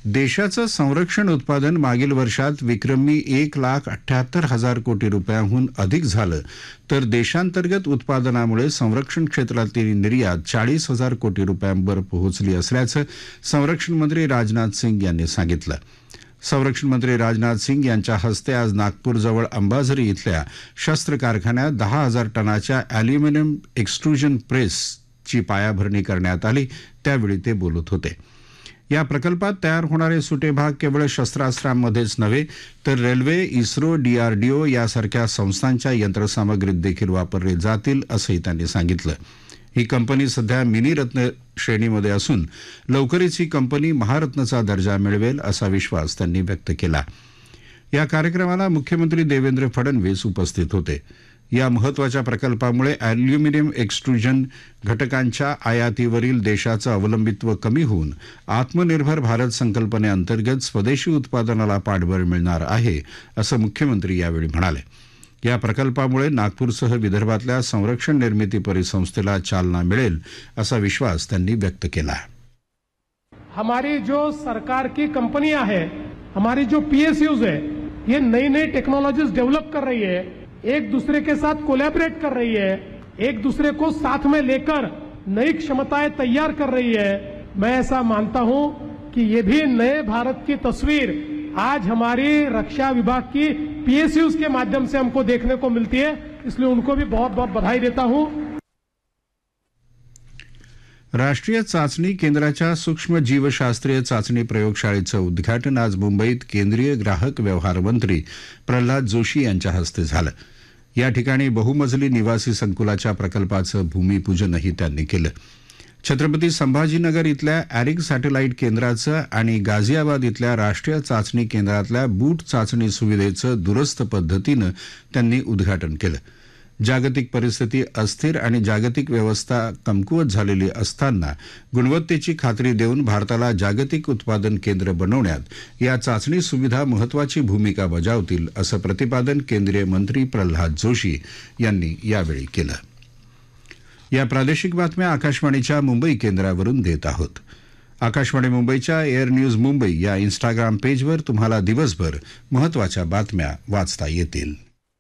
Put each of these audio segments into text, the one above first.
देशाचं संरक्षण उत्पादन मागील वर्षात विक्रमी 1,78,000 कोटी रुपयांहून अधिक झालं तर देशांतर्गत उत्पादनामुळे संरक्षण क्षेत्रातील निर्यात 40,000 कोटी रुपयांवर पोहोचली असल्याचं संरक्षण मंत्री राजनाथ सिंग यांनी सांगितलं. संरक्षण मंत्री राजनाथ सिंग यांच्या हस्ते आज नागपूरजवळ अंबाझरी इथल्या शस्त्र कारखान्यात 10,000 टनाच्या अॅल्युमिनियम एक्सट्रुजन प्रेसची पायाभरणी करण्यात आली. त्यावेळी ते बोलत होते. या प्रकल्पात तयार होणारे सुटे भाग केवळ शस्त्रास्त्रांमध्येच नव्हे तर रेल्वे, इस्रो, DRDO यासारख्या संस्थांच्या यंत्रसामग्रीत देखील वापरले जातील असंही त्यांनी सांगितलं. ही कंपनी सध्या मिनी रत्न श्रेणीमध्ये असून लवकरच ही कंपनी महारत्नचा दर्जा मिळवेल असा विश्वास त्यांनी व्यक्त केला. या कार्यक्रमाला मुख्यमंत्री देवेंद्र फडणवीस उपस्थित होते. या महत्त्वाच्या प्रकल्पामुळे अॅल्युमिनियम एक्सट्रुजन घटकांच्या आयातीवरील देशाचं अवलंबित्व कमी होऊन आत्मनिर्भर भारत संकल्पनेअंतर्गत स्वदेशी उत्पादनाला पाठबळ मिळणार आहे असं मुख्यमंत्री यावेळी म्हणाले. या प्रकल्पामुळे नागपूरसह विदर्भातल्या संरक्षण निर्मिती परिसंस्थेला चालना मिळेल असा विश्वास त्यांनी व्यक्त केला. हमारी जो सरकार की कंपनियां हैं, हमारी जो PSUs है, ये नई नई टेक्नोलॉजीज डेवलप कर रही है, एक दूसरे के साथ कोलैबोरेट कर रही है, एक दूसरे को साथ में लेकर नई क्षमताएं तैयार कर रही है. मैं ऐसा मानता हूं कि ये भी नए भारत की तस्वीर आज हमारी रक्षा विभाग की PSUs के माध्यम से हमको देखने को मिलती है. इसलिए उनको भी बहुत बहुत बधाई देता हूं. राष्ट्रीय चाचणी केंद्राच्या सूक्ष्म जीवशास्त्रीय चाचणी प्रयोगशाळेचं उद्घाटन आज मुंबईत केंद्रीय ग्राहक व्यवहार मंत्री प्रल्हाद जोशी यांच्या हस्ते झालं. या ठिकाणी बहुमजली निवासी संकुलाच्या प्रकल्पाचं भूमिपूजनही त्यांनी केलं. छत्रपती संभाजीनगर इथल्या ॲरिक सॅटेलाईट केंद्राचं आणि गाझियाबाद इथल्या राष्ट्रीय चाचणी केंद्रातल्या बूट चाचणी सुविधेचं दूरस्थ पद्धतीनं त्यांनी उद्घाटन केलं. जागतिक परिस्थिती अस्थिर आणि जागतिक व्यवस्था कमकुवत झालेली असताना गुणवत्तेची खात्री देऊन भारताला जागतिक उत्पादन केंद्र बनवण्यात या चाचणी सुविधा महत्त्वाची भूमिका बजावतील असं प्रतिपादन केंद्रीय मंत्री प्रल्हाद जोशी यांनी यावेळी केलं. या प्रादेशिक बातम्या आकाशवाणीच्या मुंबई केंद्रावरून देत आहोत. आकाशवाणी मुंबईच्या एअर न्यूज मुंबई या इंस्टाग्राम पेजवर तुम्हाला दिवसभर महत्त्वाच्या बातम्या वाचता येतील.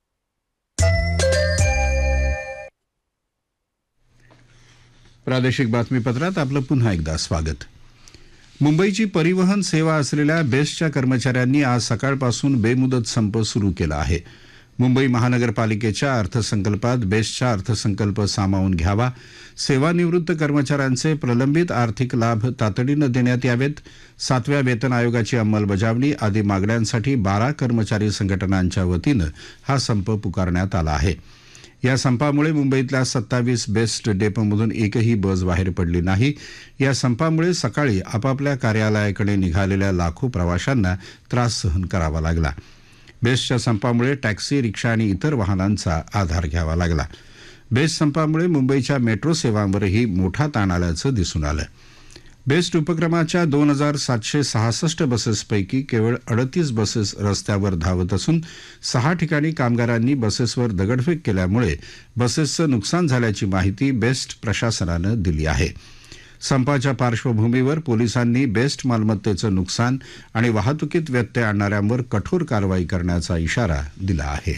प्रादेशिक बातमीपत्रात आपलं पुन्हा एकदा स्वागत. मुंबईची परिवहन सेवा असलेल्या बेस्टच्या कर्मचाऱ्यांनी आज सकाळपासून बेमुदत संप सुरू केला आहे. मुंबई महानगरपालिकेच्या अर्थसंकल्पात बेस्टचा अर्थसंकल्प सामावून घ्यावा, सेवानिवृत्त कर्मचाऱ्यांचे प्रलंबित आर्थिक लाभ तातडीनं देण्यात यावेत, 7व्या वेतन आयोगाची अंमलबजावणी आदी मागण्यांसाठी 12 कर्मचारी संघटनांच्या वतीनं हा संप पुकारण्यात आला आहे. या संपामुळे मुंबईतल्या 27 बेस्ट डेपोमधून एकही बस बाहेर पडली नाही. या संपामुळे सकाळी आपापल्या कार्यालयाकडे निघालेल्या लाखो प्रवाशांना त्रास सहन करावा लागला. बेस्टच्या संपामुळे टॅक्सी, रिक्षा आणि इतर वाहनांचा आधार घ्यावा लागला. बेस्ट संपामुळे मुंबईच्या मेट्रो सेवांवरही मोठा ताण आल्याचं दिसून आलं. बेस्ट उपक्रमाच्या 2,766 बसेसपैकी केवळ 38 बसेस रस्त्यावर धावत असून 6 ठिकाणी कामगारांनी बसेसवर दगडफेक केल्यामुळे बसेसचं नुकसान झाल्याची माहिती बेस्ट प्रशासनानं दिली आहे. संपाच्या पार्श्वभूमीवर पोलिसांनी बेस्ट मालमत्तेचं नुकसान आणि वाहतुकीत व्यत्यय आणणाऱ्यांवर कठोर कारवाई करण्याचा इशारा दिला आहे.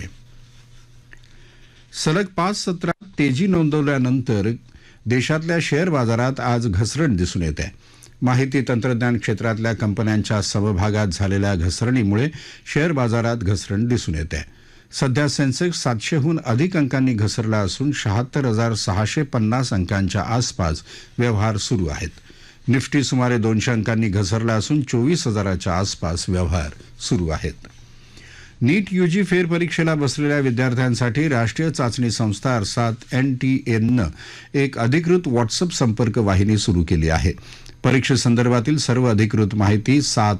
सलग 5 सत्रात तेजी नोंदवल्यानंतर देशातल्या शेअर बाजारात आज घसरण दिसून येते. माहिती तंत्रज्ञान क्षेत्रातल्या कंपन्यांच्या समभागात झालेल्या घसरणीमुळे शेअर बाजारात घसरण दिसून येते. सध्या सेन्सेक्स 700हून अधिक अंकांनी घसरला असून 76,650 अंकांच्या आसपास व्यवहार सुरू आहेत. निफ्टी सुमारे 200 अंकांनी घसरला असून 24,000च्या आसपास व्यवहार सुरू आहेत. नीट UG फेरपरीक्षेला बसलेल्या विद्यार्थ्यांसाठी राष्ट्रीय चाचणी संस्था अर्थात NTAनं एक अधिकृत व्हॉट्सअप संपर्क वाहिनी सुरू केली आहे. परीक्षेसंदर्भातील सर्व अधिकृत माहिती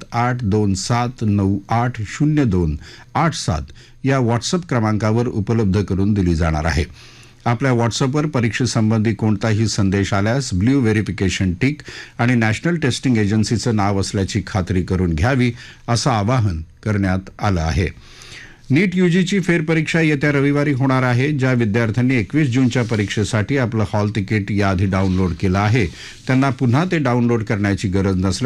7827980287 या व्हॉट्सअप क्रमांकावर उपलब्ध करून दिली जाणार आहे. आपल्या व्हॉट्सअपवर परीक्षेसंबंधी कोणताही संदेश आल्यास ब्ल्यू व्हेरिफिकेशन टिक आणि नॅशनल टेस्टिंग एजन्सीचं नाव असल्याची खात्री करून घ्यावी असं आवाहन करण्यात आलं आहे. नीट UGची फेरपरीक्षा येत्या रविवारी होणार आहे. ज्या विद्यार्थ्यांनी 21 जूनच्या परीक्षेसाठी आपलं हॉल तिकीट याआधी डाउनलोड केलं आहे त्यांना पुन्हा ते डाउनलोड करण्याची गरज नसल्याचं